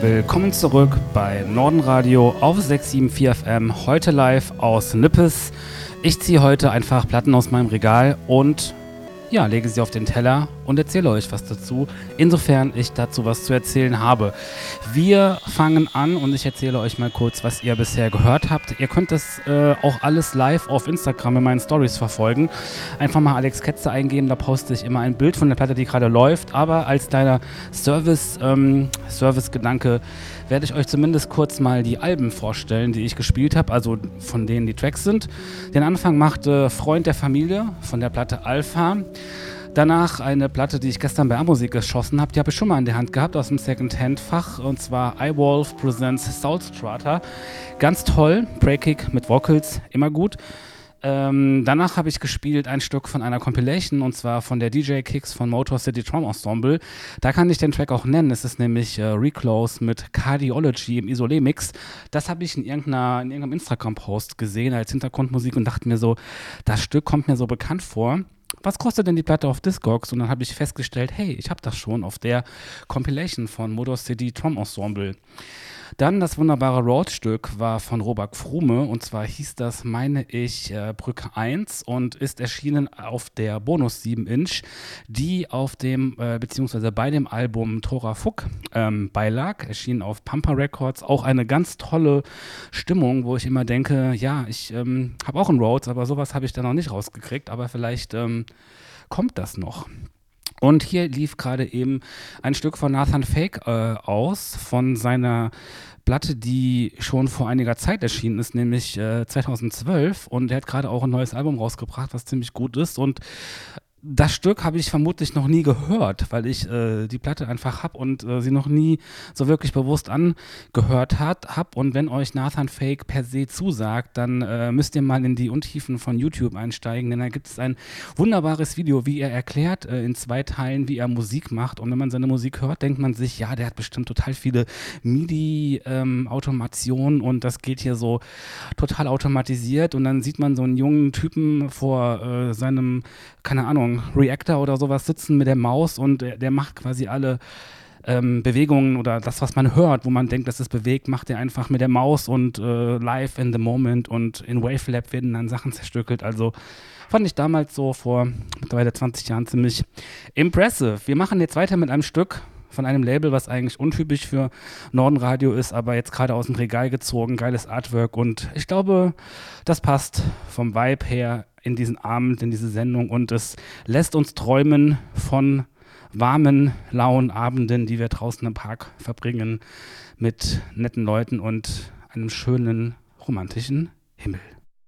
Willkommen zurück bei Nordenradio auf 674 FM, heute live aus Nippes. Ich ziehe heute einfach Platten aus meinem Regal und ja, lege sie auf den Teller und erzähle euch was dazu, insofern ich dazu was zu erzählen habe. Wir fangen an und ich erzähle euch mal kurz, was ihr bisher gehört habt. Ihr könnt das auch alles live auf Instagram in meinen Stories verfolgen. Einfach mal Alex Ketze eingeben, da poste ich immer ein Bild von der Platte, die gerade läuft. Aber als kleiner Service-Gedanke werde ich euch zumindest kurz mal die Alben vorstellen, die ich gespielt habe, also von denen die Tracks sind. Den Anfang machte Freund der Familie von der Platte Alpha. Danach eine Platte, die ich gestern bei A-Musik geschossen habe, die habe ich schon mal in der Hand gehabt aus dem Second-Hand-Fach, und zwar iWolf Presents Soulstrata. Ganz toll, Breakkick mit Vocals, immer gut. Danach habe ich gespielt ein Stück von einer Compilation, und zwar von der DJ Kicks von Motor City Drum Ensemble. Da kann ich den Track auch nennen, es ist nämlich Reclose mit Cardiology im Isolé-Mix. Das habe ich in irgendeinem Instagram-Post gesehen als Hintergrundmusik und dachte mir so, das Stück kommt mir so bekannt vor. Was kostet denn die Platte auf Discogs? Und dann habe ich festgestellt, hey, ich habe das schon auf der Compilation von Motor City Drum Ensemble. Dann das wunderbare Road-Stück war von Robert Frume, und zwar hieß das, meine ich, Brücke 1 und ist erschienen auf der Bonus 7-Inch, die auf dem, beziehungsweise bei dem Album Tora Fuck beilag, erschienen auf Pampa Records. Auch eine ganz tolle Stimmung, wo ich immer denke, ja, ich habe auch einen Rhodes, aber sowas habe ich da noch nicht rausgekriegt, aber vielleicht kommt das noch. Und hier lief gerade eben ein Stück von Nathan Fake aus, von seiner Platte, die schon vor einiger Zeit erschienen ist, nämlich 2012. Und er hat gerade auch ein neues Album rausgebracht, was ziemlich gut ist. Und das Stück habe ich vermutlich noch nie gehört, weil ich die Platte einfach habe und sie noch nie so wirklich bewusst angehört habe. Und wenn euch Nathan Fake per se zusagt, dann müsst ihr mal in die Untiefen von YouTube einsteigen, denn da gibt es ein wunderbares Video, wie er erklärt in 2 Teilen, wie er Musik macht. Und wenn man seine Musik hört, denkt man sich, ja, der hat bestimmt total viele MIDI-Automationen und das geht hier so total automatisiert. Und dann sieht man so einen jungen Typen vor seinem, keine Ahnung, Reactor oder sowas sitzen mit der Maus und der macht quasi alle Bewegungen oder das, was man hört, wo man denkt, dass es bewegt, macht er einfach mit der Maus und live in the moment, und in Wavelab werden dann Sachen zerstückelt. Also fand ich damals so vor mittlerweile 20 Jahren ziemlich impressive. Wir machen jetzt weiter mit einem Stück von einem Label, was eigentlich untypisch für Nordenradio ist, aber jetzt gerade aus dem Regal gezogen, geiles Artwork, und ich glaube, das passt vom Vibe her in diesen Abend, in diese Sendung, und es lässt uns träumen von warmen, lauen Abenden, die wir draußen im Park verbringen, mit netten Leuten und einem schönen, romantischen Himmel.